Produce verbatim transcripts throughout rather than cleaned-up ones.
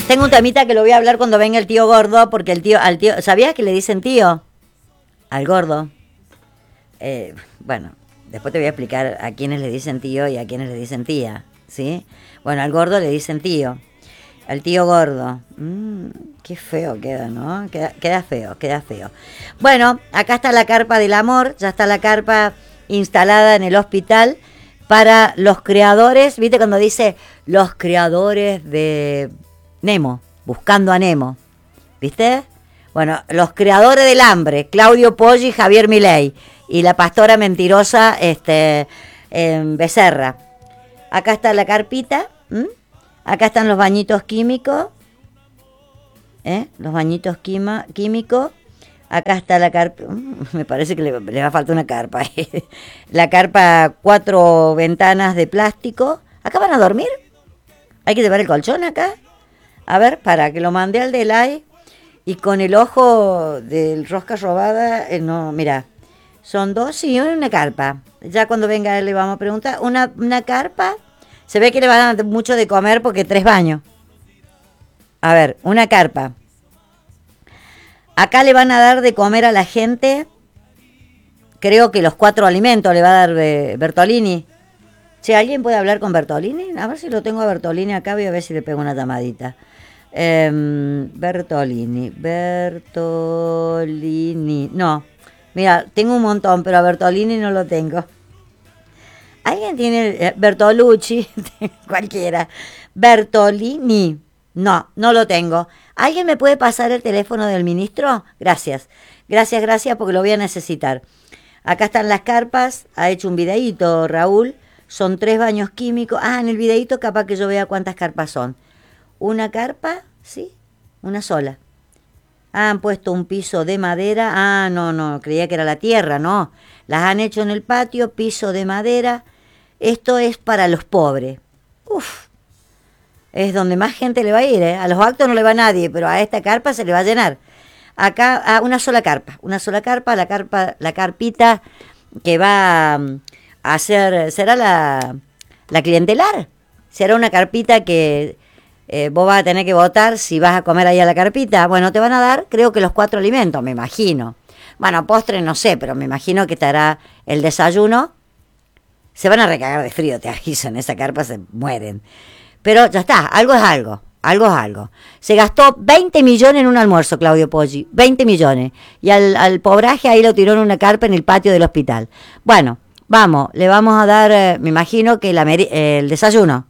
Tengo un temita que lo voy a hablar cuando venga el tío gordo, porque el tío, al tío, ¿sabías que le dicen tío? Al gordo. Eh, bueno, después te voy a explicar a quiénes le dicen tío y a quiénes le dicen tía, ¿sí? Bueno, al gordo le dicen tío. Al tío gordo. Mm, qué feo queda, ¿no? Queda, queda feo, queda feo. Bueno, acá está la carpa del amor, ya está la carpa instalada en el hospital para los creadores, ¿viste cuando dice los creadores de Nemo, buscando a Nemo? ¿Viste? Bueno, los creadores del hambre, Claudio Poggi y Javier Milei, y la pastora mentirosa este, eh, Becerra. Acá está la carpita, ¿m? Acá están los bañitos químicos, ¿eh? Los bañitos quima, químicos. Acá está la carpa, me parece que le, le va a faltar una carpa. La carpa, cuatro ventanas de plástico. ¿Acá van a dormir? ¿Hay que llevar el colchón acá? A ver, para que lo mandé al Delay. Y con el ojo del rosca robada, eh, no, mira, son dos, sí, una carpa. Ya cuando venga le vamos a preguntar. Una, una carpa, se ve que le van a dar mucho de comer porque tres baños. A ver, una carpa. Acá le van a dar de comer a la gente, creo que los cuatro alimentos le va a dar eh, Bertolini. Si alguien puede hablar con Bertolini, a ver si lo tengo a Bertolini acá, voy a ver si le pego una llamadita. Eh, Bertolini, Bertolini, no, mira, tengo un montón, pero a Bertolini no lo tengo. ¿Alguien tiene eh, Bertolucci? Cualquiera. Bertolini, no, no lo tengo. ¿Alguien me puede pasar el teléfono del ministro? Gracias, gracias, gracias, porque lo voy a necesitar. Acá están las carpas, ha hecho un videíto Raúl, son tres baños químicos. Ah, en el videíto capaz que yo vea cuántas carpas son. Una carpa, sí, una sola. Han puesto un piso de madera. Ah, no, no, creía que era la tierra, no. Las han hecho en el patio, piso de madera. Esto es para los pobres. Uf, es donde más gente le va a ir, ¿eh? A los actos no le va nadie, pero a esta carpa se le va a llenar. Acá, a una sola carpa, una sola carpa, la carpa, la carpita que va a hacer, será la, la clientelar. Será una carpita que Eh, vos vas a tener que votar si vas a comer ahí a la carpita. Bueno, te van a dar, creo que los cuatro alimentos, me imagino. Bueno, postre no sé, pero me imagino que estará el desayuno. Se van a recagar de frío, te aviso, en esa carpa se mueren. Pero ya está, algo es algo, algo es algo. Se gastó veinte millones en un almuerzo, Claudio Poggi, veinte millones. Y al, al pobraje ahí lo tiró en una carpa en el patio del hospital. Bueno, vamos, le vamos a dar, eh, me imagino que la eh, el desayuno.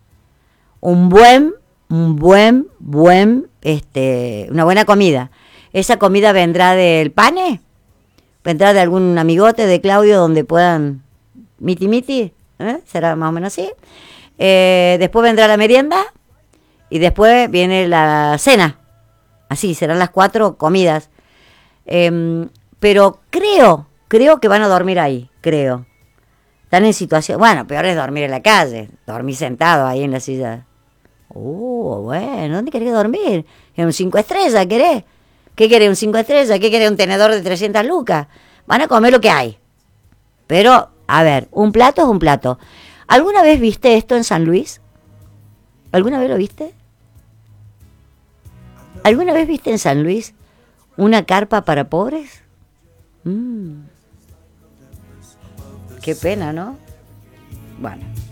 Un buen... un buen, buen, este, una buena comida. ¿Esa comida vendrá del pane? ¿Vendrá de algún amigote de Claudio donde puedan miti miti? ¿Eh? ¿Será más o menos así? Eh, después vendrá la merienda y después viene la cena. Así, serán las cuatro comidas. Eh, pero creo, creo que van a dormir ahí, creo. Están en situación, bueno, peor es dormir en la calle, dormir sentado ahí en la silla. Oh, bueno, ¿dónde querés dormir? ¿En un cinco estrellas querés? ¿Qué querés, un cinco estrellas? ¿Qué querés, un tenedor de trescientas lucas? Van a comer lo que hay. Pero, a ver, un plato es un plato. ¿Alguna vez viste esto en San Luis? ¿Alguna vez lo viste? ¿Alguna vez viste en San Luis una carpa para pobres? Mm. Qué pena, ¿no? Bueno.